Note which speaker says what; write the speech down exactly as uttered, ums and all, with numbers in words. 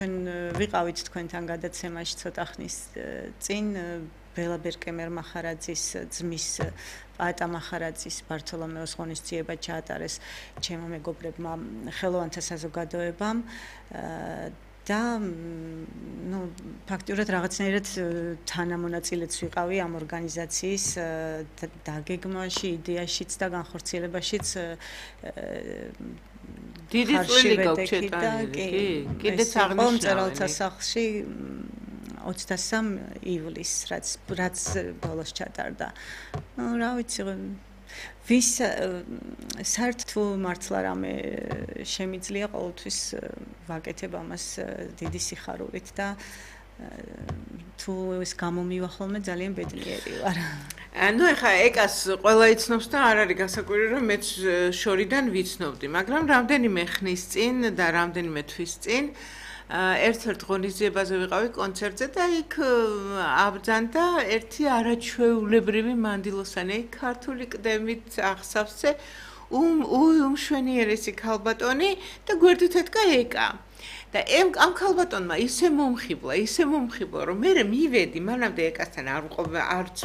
Speaker 1: ვიყავით თქვენთან გადაცემაში ცოტა ხნის წინ ბელა ბერკემერ მახარაძის ძმის პაატა მახარაძის ბართოლომეოს ღონისძიება ჩაატარეს ჩემო მეგობრებმა ხელოვანთა საზოგადოებამ და ну ფაქტიურად რაღაცნაირად თანამონაწილეც ვიყავი ამ ორგანიზაციის დაგეგმვაში, იდეაშიც და განხორციელებაშიც
Speaker 2: დიდი წვლილი გაქვთ შეტანილი, კი, კიდეც აღნიშნავენ.
Speaker 1: მწერალთა სახლში ოცდასამი ივლისს, რაც რაც ბოლოს ჩატარდა. ну რა ვიცი, ვის საერთოდ თუ მართლა რამე შემიძლია ყოველთვის ვაკეთებ ამას დიდი სიხარულით და თუ ეს გამომივა ხოლმე ძალიან ბედნიერი ვარ.
Speaker 2: ну ეხა ეკას ყველა იცნობს და არ არის გასაკვირი რომ მეც შორიდან ვიცნობდი, მაგრამ რამდენიმე ხნის წინ და რამდენიმე თვის წინ ერთ-ერთ ღონისძიებაზე ვიყავი კონცერტზე და იქ აბრძანდა ერთი არაჩვეულებრივი მანდილოსანი, ქართული კდემით ახსავსე ум უმშვენიერესი ქალბატონი და გვერდით ეთკა ეკა. და ამ ქალბატონმა ისე მომხიბლა, ისე მომხიბლა, რომ მე მივედი, მანამდე ეკასთან არ ვყო არც